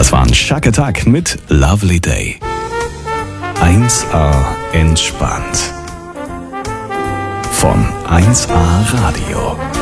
Das war ein Shack Attack mit Lovely Day. 1A entspannt. Von 1A Radio.